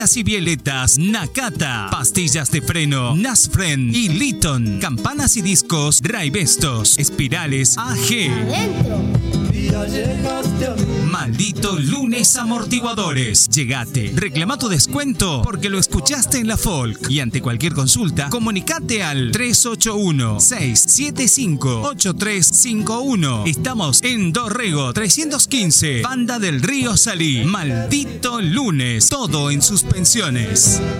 y violetas Nakata, pastillas de freno Nasfren y Litton, campanas y discos Drivestos, espirales AG. Maldito Lunes Amortiguadores. Llegate, reclama tu descuento porque lo escuchaste en la Folk. Y ante cualquier consulta, comunicate al 381-675-8351. Estamos en Dorrego 315, Banda del Río Salí. Maldito Lunes, todo en suspensiones.